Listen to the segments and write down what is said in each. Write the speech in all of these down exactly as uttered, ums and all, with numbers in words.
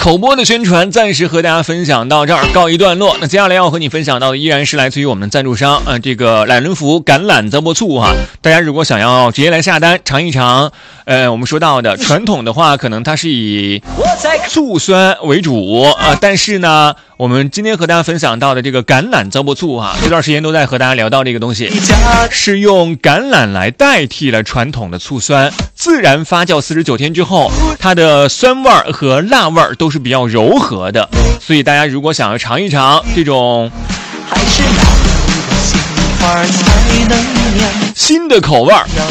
口播的宣传暂时和大家分享到这儿告一段落。那接下来要和你分享到的依然是来自于我们的赞助商，呃，这个懒人福橄榄糟粕醋哈。大家如果想要直接来下单尝一尝，呃，我们说到的传统的话，可能它是以醋酸为主啊、呃，但是呢，我们今天和大家分享到的这个橄榄糟粕醋哈，这段时间都在和大家聊到这个东西，是用橄榄来代替了传统的醋酸，自然发酵四十九天之后，它的酸味和辣味都是比较柔和的，所以大家如果想要尝一尝这种新的口味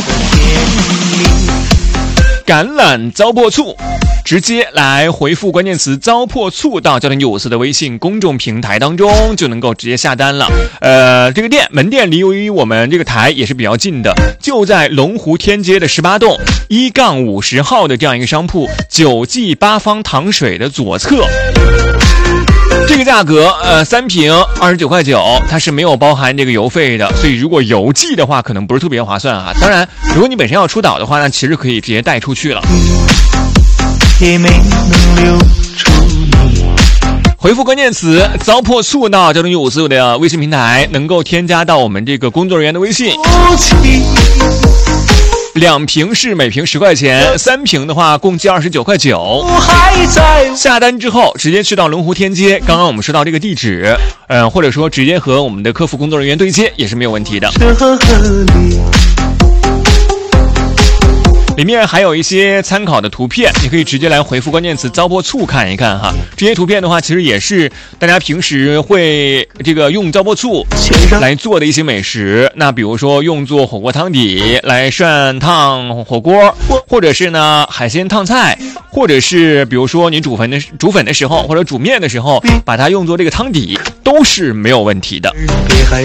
橄榄糟粕醋，直接来回复关键词糟粕醋到焦点九五四的微信公众平台当中，就能够直接下单了。呃，这个店门店离于我们这个台也是比较近的，就在龙湖天街的十八栋一杠五十号的这样一个商铺，九记八方糖水的左侧。这个价格，呃，三瓶二十九块九，它是没有包含这个邮费的，所以如果邮寄的话，可能不是特别划算啊。当然，如果你本身要出岛的话，那其实可以直接带出去了。也没能留住你。回复关键词糟粕醋到交通九五四的微信平台，能够添加到我们这个工作人员的微信。两瓶是每瓶十块钱，三瓶的话共计二十九块九。下单之后直接去到龙湖天街，刚刚我们说到这个地址，呃，或者说直接和我们的客服工作人员对接也是没有问题的。里面还有一些参考的图片，你可以直接来回复关键词糟粕醋看一看哈。这些图片的话，其实也是大家平时会这个用糟粕醋来做的一些美食。那比如说用作火锅汤底来涮烫火锅，或者是呢海鲜烫菜，或者是比如说你煮粉的煮粉的时候或者煮面的时候，把它用作这个汤底，都是没有问题的。别害